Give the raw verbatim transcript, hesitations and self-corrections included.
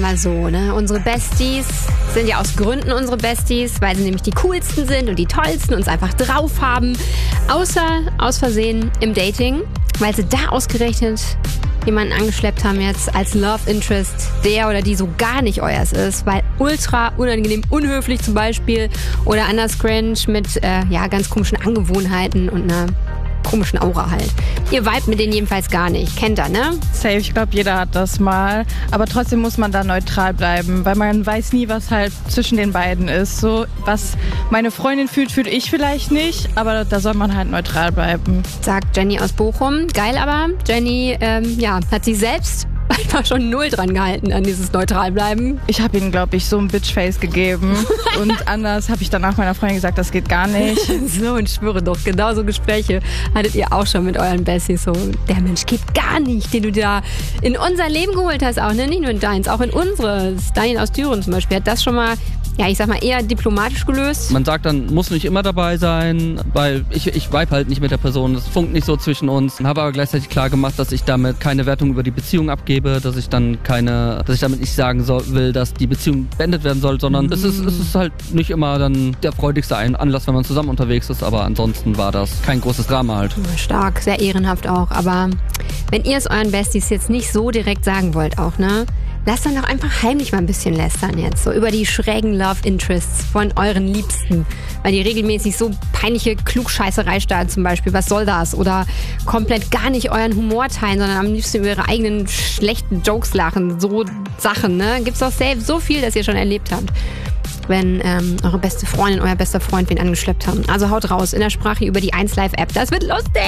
mal so, ne? Unsere Besties sind ja aus Gründen unsere Besties, weil sie nämlich die coolsten sind und die tollsten und es einfach drauf haben. Außer aus Versehen im Dating, weil sie da ausgerechnet jemanden angeschleppt haben jetzt als Love Interest, der oder die so gar nicht euers ist, weil ultra unangenehm unhöflich zum Beispiel oder anders cringe mit äh, ja ganz komischen Angewohnheiten und einer komischen Aura halt. Ihr vibet mit denen jedenfalls gar nicht. Kennt ihr, ne? Safe, ich glaube, jeder hat das mal. Aber trotzdem muss man da neutral bleiben, weil man weiß nie, was halt zwischen den beiden ist. So, was meine Freundin fühlt, fühle ich vielleicht nicht, aber da soll man halt neutral bleiben. Sagt Jenny aus Bochum. Geil aber, Jenny ähm, ja, hat sich selbst einfach schon null dran gehalten an dieses Neutralbleiben. Ich habe ihnen, glaube ich, so ein Bitchface gegeben. Und anders habe ich danach meiner Freundin gesagt, das geht gar nicht. So, und schwöre doch, genau so Gespräche hattet ihr auch schon mit euren Besties. So, der Mensch geht gar nicht, den du da in unser Leben geholt hast auch, ne? Nicht nur in deins, auch in unseres. Daniel aus Düren zum Beispiel hat das schon mal, ja, ich sag mal, eher diplomatisch gelöst. Man sagt dann, muss nicht immer dabei sein, weil ich, ich vibe halt nicht mit der Person. Das funkt nicht so zwischen uns. Habe aber gleichzeitig klar gemacht, dass ich damit keine Wertung über die Beziehung abgebe, dass ich dann keine, dass ich damit nicht sagen soll, will, dass die Beziehung beendet werden soll, sondern mm. es ist, es ist halt nicht immer dann der freudigste Anlass, wenn man zusammen unterwegs ist, aber ansonsten war das kein großes Drama halt. Stark, sehr ehrenhaft auch, aber wenn ihr es euren Besties jetzt nicht so direkt sagen wollt auch, ne? Lasst dann doch einfach heimlich mal ein bisschen lästern jetzt, so über die schrägen Love Interests von euren Liebsten, weil die regelmäßig so peinliche Klugscheißerei starten zum Beispiel, was soll das? Oder komplett gar nicht euren Humor teilen, sondern am liebsten über ihre eigenen schlechten Jokes lachen, so Sachen, ne? Gibt's doch selbst so viel, das ihr schon erlebt habt, wenn ähm, eure beste Freundin, euer bester Freund wen angeschleppt haben. Also haut raus in der Sprache über die eins Live App, das wird lustig!